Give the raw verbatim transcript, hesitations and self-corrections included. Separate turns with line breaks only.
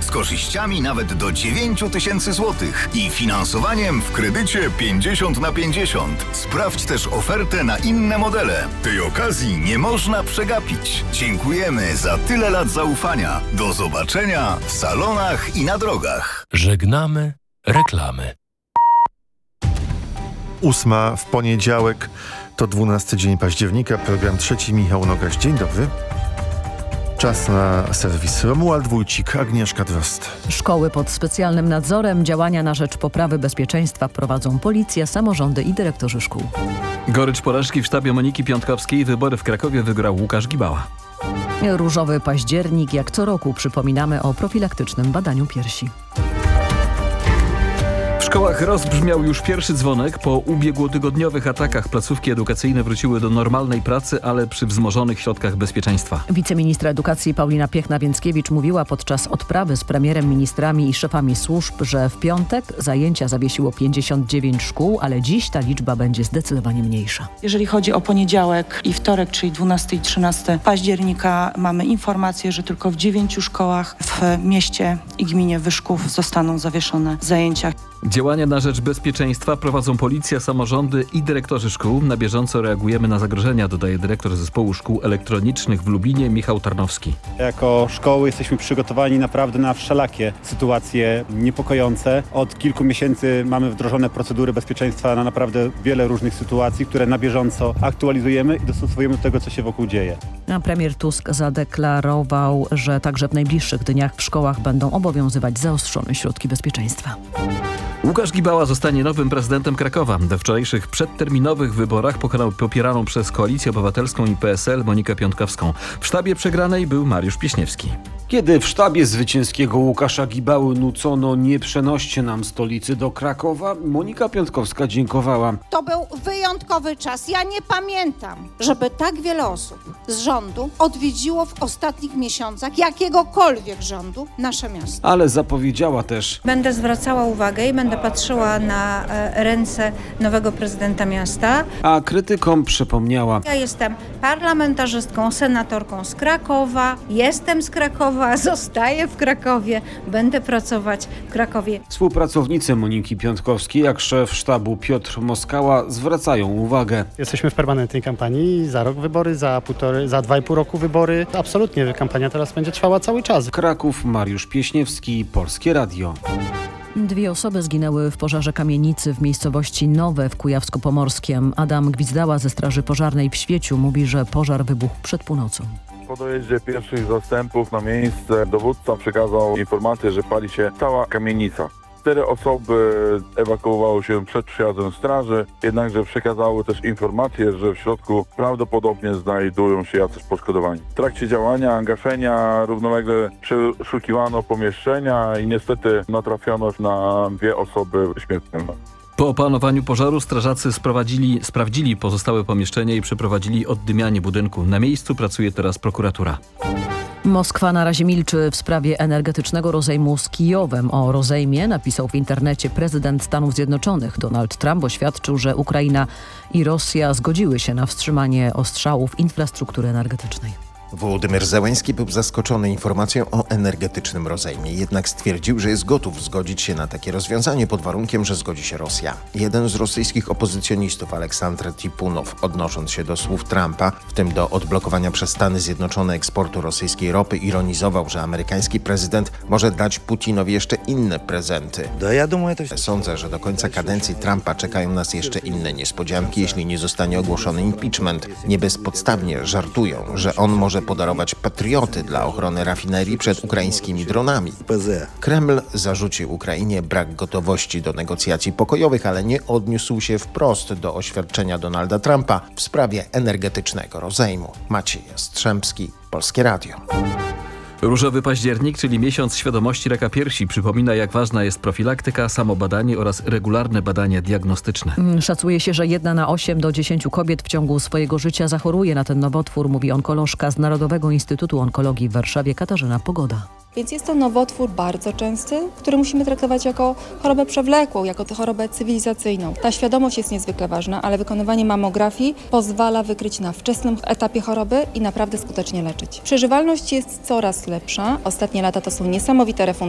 z korzyściami nawet do dziewięć tysięcy złotych i finansowaniem w kredycie pięćdziesiąt na pięćdziesiąt. Sprawdź też ofertę na inne modele. Tej okazji nie można przegapić. Dziękujemy za tyle lat zaufania. Do zobaczenia w salonach i na drogach.
Żegnamy reklamy.
Ósma w poniedziałek, to dwunasty dzień października, program trzeci, Michał Nogaś. Dzień dobry. Czas na serwis. Romuald Wójcik, Agnieszka Drozd.
Szkoły pod specjalnym nadzorem, działania na rzecz poprawy bezpieczeństwa prowadzą policja, samorządy i dyrektorzy szkół.
Gorycz porażki w sztabie Moniki Piątkowskiej. Wybory w Krakowie wygrał Łukasz Gibała.
Różowy październik, jak co roku przypominamy o profilaktycznym badaniu piersi.
W szkołach rozbrzmiał już pierwszy dzwonek. Po ubiegłotygodniowych atakach placówki edukacyjne wróciły do normalnej pracy, ale przy wzmożonych środkach bezpieczeństwa.
Wiceministra edukacji Paulina Piechna-Więckiewicz mówiła podczas odprawy z premierem, ministrami i szefami służb, że w piątek zajęcia zawiesiło pięćdziesiąt dziewięć szkół, ale dziś ta liczba będzie zdecydowanie mniejsza.
Jeżeli chodzi o poniedziałek i wtorek, czyli dwunastego i trzynastego października, mamy informację, że tylko w dziewięciu szkołach w mieście i gminie Wyszków zostaną zawieszone zajęcia.
Działania na rzecz bezpieczeństwa prowadzą policja, samorządy i dyrektorzy szkół. Na bieżąco reagujemy na zagrożenia, dodaje dyrektor zespołu szkół elektronicznych w Lublinie Michał Tarnowski.
Jako szkoły jesteśmy przygotowani naprawdę na wszelakie sytuacje niepokojące. Od kilku miesięcy mamy wdrożone procedury bezpieczeństwa na naprawdę wiele różnych sytuacji, które na bieżąco aktualizujemy i dostosowujemy do tego, co się wokół dzieje.
A premier Tusk zadeklarował, że także w najbliższych dniach w szkołach będą obowiązywać zaostrzone środki bezpieczeństwa.
Łukasz Gibała zostanie nowym prezydentem Krakowa. We wczorajszych przedterminowych wyborach pokonał popieraną przez Koalicję Obywatelską i P S L Monikę Piątkowską. W sztabie przegranej był Mariusz Pieśniewski.
Kiedy w sztabie zwycięskiego Łukasza Gibały nucono nie przenoście nam stolicy do Krakowa, Monika Piątkowska dziękowała.
To był wyjątkowy czas. Ja nie pamiętam, żeby tak wiele osób z rządu odwiedziło w ostatnich miesiącach jakiegokolwiek rządu nasze miasto.
Ale zapowiedziała też:
będę zwracała uwagę i będę patrzyła na e, ręce nowego prezydenta miasta.
A krytykom przypomniała:
ja jestem parlamentarzystką, senatorką z Krakowa, jestem z Krakowa, zostaję w Krakowie, będę pracować w Krakowie.
Współpracownicy Moniki Piątkowskiej, jak szef sztabu Piotr Moskała, zwracają uwagę.
Jesteśmy w permanentnej kampanii, za rok wybory, za półtory, za dwa i pół roku wybory. Absolutnie kampania teraz będzie trwała cały czas.
Kraków, Mariusz Pieśniewski, Polskie Radio.
Dwie osoby zginęły w pożarze kamienicy w miejscowości Nowe w Kujawsko-Pomorskiem. Adam Gwizdała ze Straży Pożarnej w Świeciu mówi, że pożar wybuchł przed północą.
Po dojeździe pierwszych zastępów na miejsce dowódca przekazał informację, że pali się cała kamienica. Cztery osoby ewakuowały się przed przyjazdem straży, jednakże przekazały też informację, że w środku prawdopodobnie znajdują się jacyś poszkodowani. W trakcie działania, gaszenia równolegle przeszukiwano pomieszczenia i niestety natrafiono na dwie osoby śmiertelne.
Po opanowaniu pożaru strażacy sprowadzili, sprawdzili pozostałe pomieszczenia i przeprowadzili oddymianie budynku. Na miejscu pracuje teraz prokuratura.
Moskwa na razie milczy w sprawie energetycznego rozejmu z Kijowem. O rozejmie napisał w internecie prezydent Stanów Zjednoczonych. Donald Trump oświadczył, że Ukraina i Rosja zgodziły się na wstrzymanie ostrzałów infrastruktury energetycznej.
Wołodymyr Zełenski był zaskoczony informacją o energetycznym rozejmie, jednak stwierdził, że jest gotów zgodzić się na takie rozwiązanie pod warunkiem, że zgodzi się Rosja. Jeden z rosyjskich opozycjonistów, Aleksandr Tipunow, odnosząc się do słów Trumpa, w tym do odblokowania przez Stany Zjednoczone eksportu rosyjskiej ropy, ironizował, że amerykański prezydent może dać Putinowi jeszcze inne prezenty. Sądzę, że do końca kadencji Trumpa czekają nas jeszcze inne niespodzianki, jeśli nie zostanie ogłoszony impeachment. Nie bezpodstawnie żartują, że on może podarować patrioty dla ochrony rafinerii przed ukraińskimi dronami. Kreml zarzucił Ukrainie brak gotowości do negocjacji pokojowych, ale nie odniósł się wprost do oświadczenia Donalda Trumpa w sprawie energetycznego rozejmu. Maciej Jastrzębski, Polskie Radio.
Różowy październik, czyli miesiąc świadomości raka piersi, przypomina, jak ważna jest profilaktyka, samobadanie oraz regularne badania diagnostyczne.
Szacuje się, że jedna na osiem do dziesięciu kobiet w ciągu swojego życia zachoruje na ten nowotwór, mówi onkolożka z Narodowego Instytutu Onkologii w Warszawie Katarzyna Pogoda.
Więc jest to nowotwór bardzo częsty, który musimy traktować jako chorobę przewlekłą, jako tę chorobę cywilizacyjną. Ta świadomość jest niezwykle ważna, ale wykonywanie mamografii pozwala wykryć na wczesnym etapie choroby i naprawdę skutecznie leczyć. Przeżywalność jest coraz lepsza. Ostatnie lata to są niesamowite refundy.